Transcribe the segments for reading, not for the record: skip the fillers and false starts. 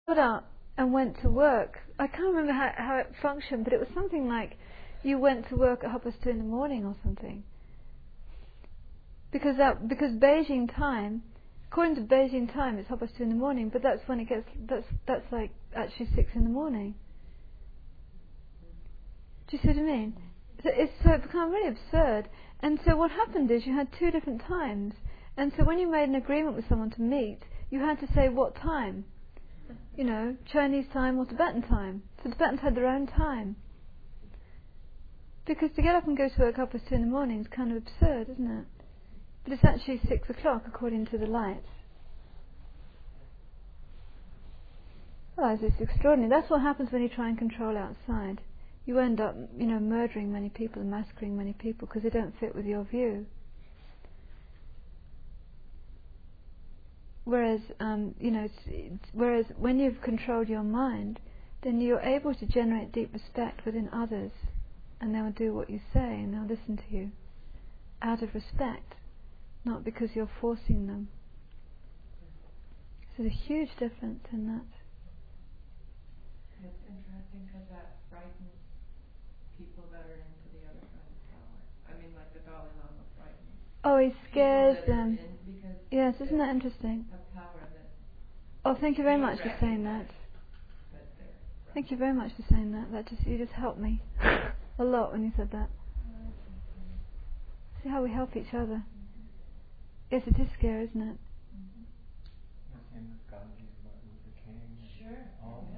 got up and went to work. I can't remember how it functioned, but it was something like you went to work at 2:30 in the morning or something. Because Beijing time, according to Beijing time, it's 2:30 in the morning, but that's when it gets, that's like actually 6 in the morning. Do you see what I mean? So it became really absurd. And so what happened is you had two different times. And so when you made an agreement with someone to meet, you had to say what time. You know, Chinese time or Tibetan time. So Tibetans had their own time. Because to get up and go to work 2:30 in the morning is kind of absurd, isn't it? But it's actually 6 o'clock according to the lights. Well, it's extraordinary. That's what happens when you try and control outside. You end up, murdering many people and massacring many people because they don't fit with your view. Whereas, whereas when you've controlled your mind, then you're able to generate deep respect within others, and they will do what you say and they'll listen to you out of respect, not because you're forcing them. So there's a huge difference in that. It's interesting because that frightens people that are into the other kind of power. I mean, like the Dalai Lama frightens. Oh, he scares them. Yes, isn't that interesting? Oh, thank you very much for saying that. Thank you very much for saying that. You just helped me a lot when you said that. See how we help each other. Yes, it is scary, isn't it? The same with Gandhi and Martin Luther King. Sure. All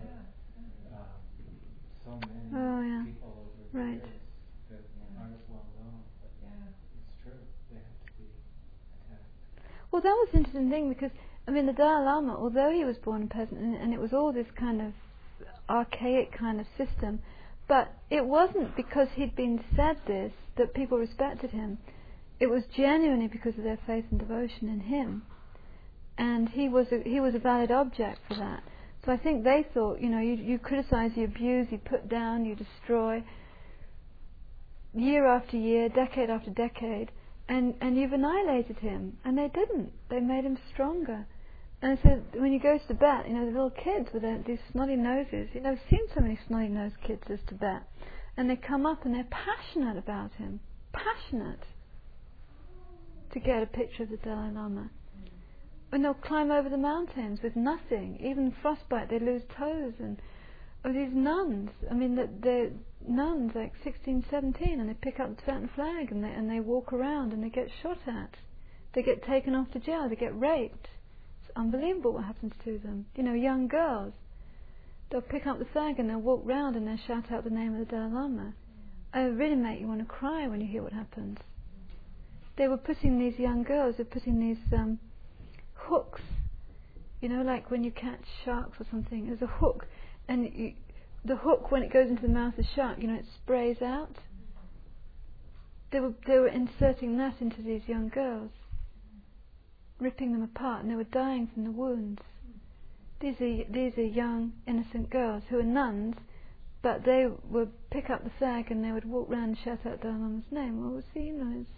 so many people over the years that aren't as well known, but it's true. They have to be attacked. Well, that was an interesting thing because, the Dalai Lama, although he was born a peasant and it was all this kind of archaic kind of system, but it wasn't because he'd been said this that people respected him. It was genuinely because of their faith and devotion in him. And he was a valid object for that. So I think they thought, you criticize, you abuse, you put down, you destroy, year after year, decade after decade, and you've annihilated him. And they didn't. They made him stronger. And so when you go to Tibet, the little kids with these snotty noses, I've seen so many snotty-nosed kids in Tibet, and they come up and they're passionate about him. Passionate. To get a picture of the Dalai Lama. And they'll climb over the mountains with nothing, even frostbite, they lose toes. And these nuns, they're nuns like 16, 17, and they pick up the Tibetan flag and they walk around and they get shot at. They get taken off to jail, they get raped. It's unbelievable what happens to them. Young girls, they'll pick up the flag and they'll walk round and they'll shout out the name of the Dalai Lama. It really make you want to cry when you hear what happens. They were putting these young girls, they're putting these hooks, like when you catch sharks or something, there's a hook, and the hook, when it goes into the mouth of the shark, it sprays out. They were inserting that into these young girls, ripping them apart, and they were dying from the wounds. These are young, innocent girls who are nuns, but they would pick up the flag and they would walk round and shout out Dalai Lama's name. Well, see,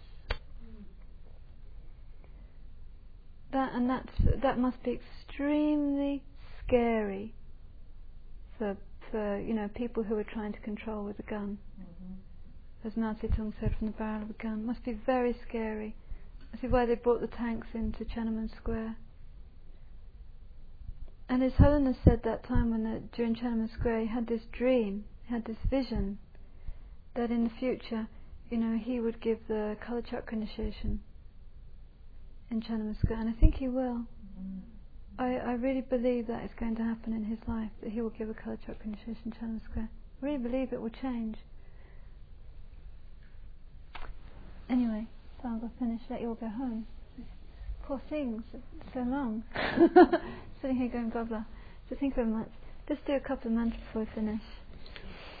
that must be extremely scary for people who are trying to control with a gun. Mm-hmm. As Mao Zedong said, from the barrel of a gun. Must be very scary. I see why they brought the tanks into Tiananmen Square. And His Holiness said that time during Tiananmen Square, he had this dream, he had this vision that in the future, he would give the Kala Chakra initiation in Tiananmen Square, and I think he will. I really believe that is going to happen in his life, that he will give a Kala Chakra initiation in Tiananmen Square. I really believe it will change. Anyway, so I'll finish, let you all go home. Poor things, it's so long. Sitting here going blah blah. So thank you very much. Just do a couple of mantras before we finish.